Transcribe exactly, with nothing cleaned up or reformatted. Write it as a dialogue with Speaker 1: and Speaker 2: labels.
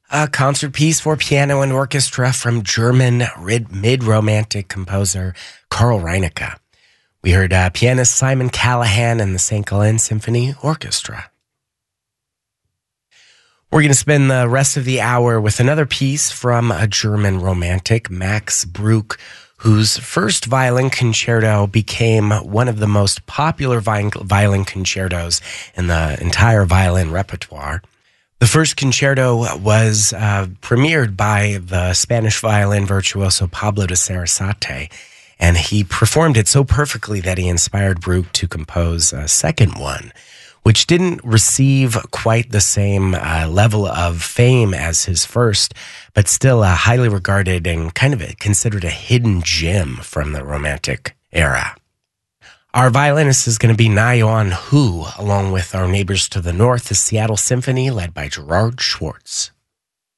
Speaker 1: A concert piece for piano and orchestra from German mid-romantic composer Karl Reinecke. We heard uh, pianist Simon Callahan and the Saint Gallen Symphony Orchestra. We're going to spend the rest of the hour with another piece from a German romantic, Max Bruch, whose first violin concerto became one of the most popular violin concertos in the entire violin repertoire. The first concerto was uh, premiered by the Spanish violin virtuoso Pablo de Sarasate, and he performed it so perfectly that he inspired Bruch to compose a second one, which didn't receive quite the same uh, level of fame as his first, but still uh, highly regarded and kind of considered a hidden gem from the Romantic era. Our violinist is going to be Na-Yeon Hu, along with our neighbors to the north, the Seattle Symphony, led by Gerard Schwartz.